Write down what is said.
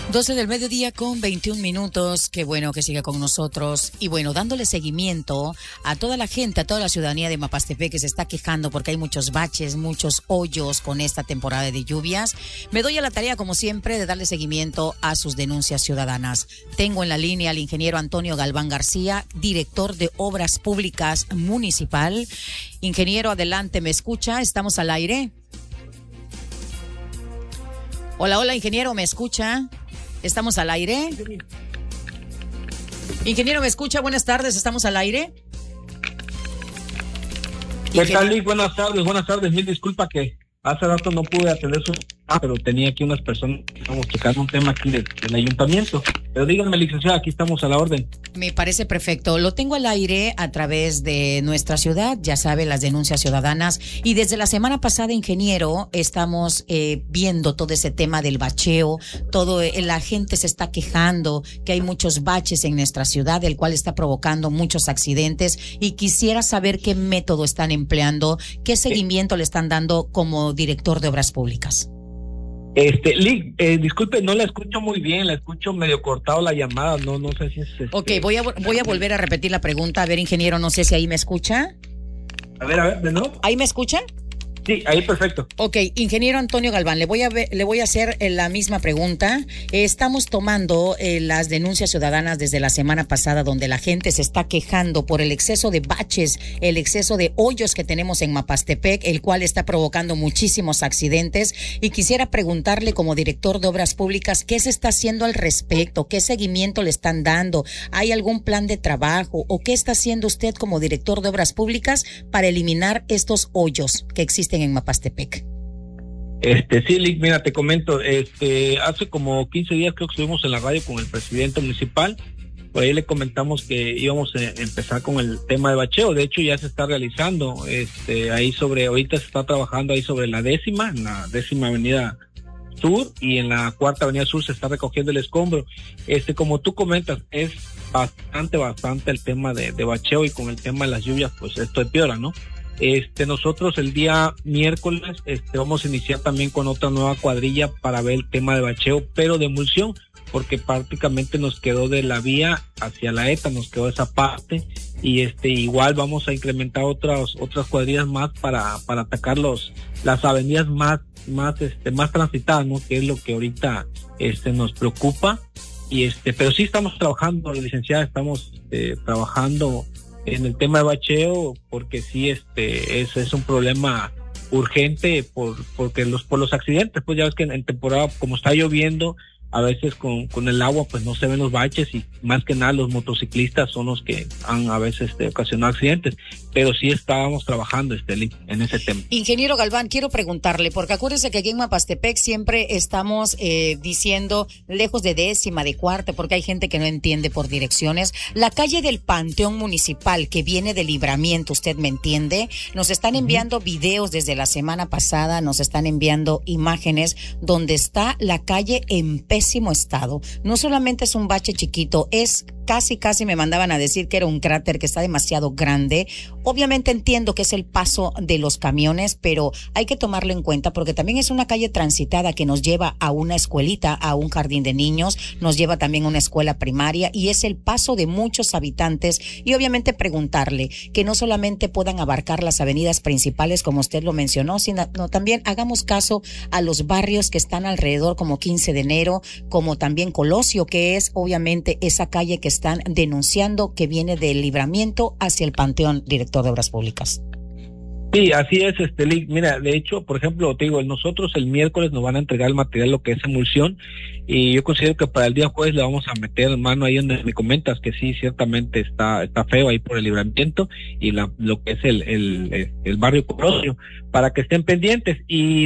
12 del mediodía con 21 minutos. Qué bueno que siga con nosotros. Y bueno, dándole seguimiento a toda la gente, a toda la ciudadanía de Mapastepec que se está quejando porque hay muchos baches, muchos hoyos con esta temporada de lluvias. Me doy a la tarea, como siempre, de darle seguimiento a sus denuncias ciudadanas. Tengo en la línea al ingeniero Antonio Galván García, director de Obras Públicas Municipal. Ingeniero, adelante, ¿me escucha? ¿Estamos al aire? Hola, ingeniero, ¿me escucha? ¿Estamos al aire? Ingeniero, ¿me escucha? Buenas tardes, ¿estamos al aire? ¿Qué tal, Lick? Buenas tardes. Mil disculpa que hace rato no pude atender pero tenía aquí unas personas que estamos tocando un tema aquí del ayuntamiento. Pero díganme, licenciada, aquí estamos a la orden. Me parece perfecto. Lo tengo al aire a través de nuestra ciudad, ya sabe, las denuncias ciudadanas. Y desde la semana pasada, ingeniero, estamos viendo todo ese tema del bacheo. La gente se está quejando que hay muchos baches en nuestra ciudad, el cual está provocando muchos accidentes. Y quisiera saber qué método están empleando, qué seguimiento le están dando como director de Obras Públicas. Lick, disculpe, no la escucho muy bien, la escucho medio cortado la llamada, no sé si es... Ok, voy a volver a repetir la pregunta. A ver, ingeniero, no sé si ahí me escucha. A ver, de nuevo. ¿Ahí me escuchan? Sí, ahí perfecto. Ok, ingeniero Antonio Galván, le voy a hacer la misma pregunta. Estamos tomando las denuncias ciudadanas desde la semana pasada, donde la gente se está quejando por el exceso de baches, el exceso de hoyos que tenemos en Mapastepec, el cual está provocando muchísimos accidentes. Y quisiera preguntarle, como director de Obras Públicas, ¿qué se está haciendo al respecto? ¿Qué seguimiento le están dando? ¿Hay algún plan de trabajo? ¿O qué está haciendo usted como director de Obras Públicas para eliminar estos hoyos que existen en Mapastepec? Sí, Lick, mira, te comento, hace como 15 días creo que estuvimos en la radio con el presidente municipal. Por ahí le comentamos que íbamos a empezar con el tema de bacheo. De hecho, ya se está realizando, ahorita se está trabajando ahí sobre en la 10ª avenida sur, y en la 4ª avenida sur se está recogiendo el escombro. Como tú comentas, es bastante el tema de bacheo, y con el tema de las lluvias, pues esto empeora, ¿no? Nosotros el día miércoles vamos a iniciar también con otra nueva cuadrilla para ver el tema de bacheo, pero de emulsión, porque prácticamente nos quedó de la vía hacia la ETA, nos quedó esa parte, y igual vamos a incrementar otras cuadrillas más para atacar las avenidas más transitadas, ¿no? Que es lo que ahorita nos preocupa. Y pero sí estamos trabajando, licenciada, estamos trabajando en el tema de bacheo, porque sí es un problema urgente por los accidentes. Pues ya ves que en temporada, como está lloviendo, a veces con el agua pues no se ven los baches, y más que nada los motociclistas son los que han a veces ocasionado accidentes, pero sí estábamos trabajando en ese tema. Ingeniero Galván, quiero preguntarle, porque acuérdese que aquí en Mapastepec siempre estamos diciendo lejos de 10ª, de 4ª, porque hay gente que no entiende por direcciones. La calle del Panteón Municipal, que viene de Libramiento, ¿usted me entiende? Nos están enviando videos desde la semana pasada, nos están enviando imágenes donde está la calle en pésimo estado. No solamente es un bache chiquito, es casi me mandaban a decir que era un cráter, que está demasiado grande. Obviamente entiendo que es el paso de los camiones, pero hay que tomarlo en cuenta porque también es una calle transitada que nos lleva a una escuelita, a un jardín de niños, nos lleva también a una escuela primaria, y es el paso de muchos habitantes. Y obviamente preguntarle que no solamente puedan abarcar las avenidas principales, como usted lo mencionó, sino también hagamos caso a los barrios que están alrededor, como 15 de enero, como también Colosio, que es obviamente esa calle que están denunciando que viene del Libramiento hacia el Panteón, director de Obras Públicas. Sí, así es, Lick. Mira, de hecho, por ejemplo, te digo, nosotros el miércoles nos van a entregar el material, lo que es emulsión, y yo considero que para el día jueves le vamos a meter mano ahí donde me comentas que sí, ciertamente está feo ahí por el Libramiento y lo que es el barrio Colosio, para que estén pendientes. Y